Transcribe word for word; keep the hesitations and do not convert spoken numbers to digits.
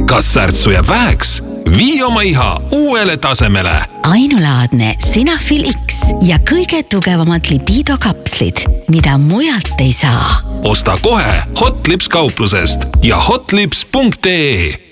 kas särtsu jääb väheks? Vii oma iha uuele tasemele. Ainulaadne Senafil X ja kõige tugevamad libido kapslid, mida mujalt ei saa. Osta kohe Hotlips kauplusest ja hotlips punkt ee.